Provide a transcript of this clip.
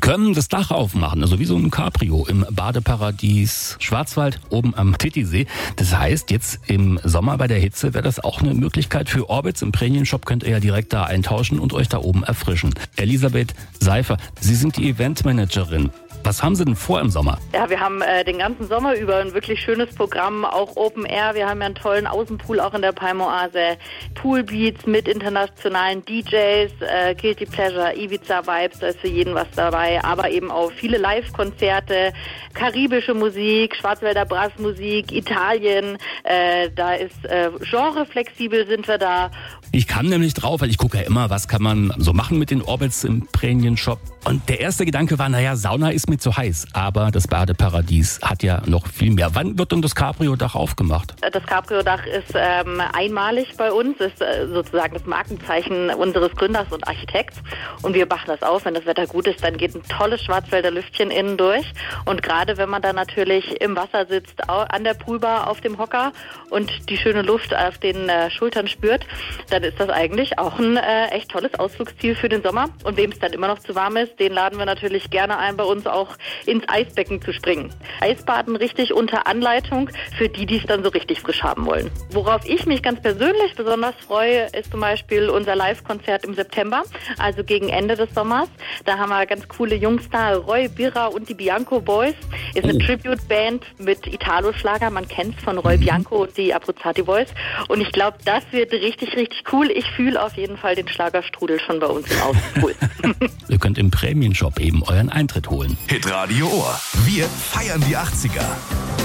können das Dach aufmachen, also wie so ein Cabrio im Badeparadies Schwarzwald oben am Titisee. Das heißt, jetzt im Sommer bei der Hitze wäre das auch eine Möglichkeit für Orbitz. Im Prämienshop könnt ihr ja direkt da eintauschen und euch da oben erfrischen. Elisabeth Seifer, Sie sind die Eventmanagerin. Was haben Sie denn vor im Sommer? Ja, wir haben den ganzen Sommer über ein wirklich schönes Programm, auch Open Air. Wir haben ja einen tollen Außenpool auch in der Palmoase. Poolbeats mit internationalen DJs, Guilty Pleasure, Ibiza Vibes, da ist für jeden was dabei. Aber eben auch viele Live-Konzerte, karibische Musik, Schwarzwälder Brassmusik, Italien. Da ist genreflexibel sind wir da. Ich kam nämlich drauf, weil ich gucke ja immer, was kann man so machen mit den Orbits im Prämienshop. Und der erste Gedanke war, Sauna ist mir zu heiß. Aber das Badeparadies hat ja noch viel mehr. Wann wird denn das Cabrio-Dach aufgemacht? Das Cabrio-Dach ist einmalig bei uns, ist sozusagen das Markenzeichen unseres Gründers und Architekts. Und wir machen das auf, wenn das Wetter gut ist, dann geht ein tolles Schwarzwälder Lüftchen innen durch. Und gerade wenn man dann natürlich im Wasser sitzt, an der Poolbar auf dem Hocker und die schöne Luft auf den Schultern spürt, dann ist das eigentlich auch ein echt tolles Ausflugsziel für den Sommer. Und wem es dann immer noch zu warm ist, den laden wir natürlich gerne ein, bei uns auch ins Eisbecken zu springen. Eisbaden richtig unter Anleitung für die, die es dann so richtig frisch haben wollen. Worauf ich mich ganz persönlich besonders freue, ist zum Beispiel unser Live-Konzert im September, also gegen Ende des Sommers. Da haben wir ganz coole Jungs da, Roy Birra und die Bianco Boys. Ist eine Tribute-Band mit Italo-Schlager. Man kennt es von Roy Bianco und die Abruzzati Boys. Und ich glaube, das wird richtig, richtig cool. Ich fühle auf jeden Fall den Schlagerstrudel schon bei uns im Außenpool. Ihr könnt im Prämienshop eben euren Eintritt holen. Hitradio Ohr. Wir feiern die 80er.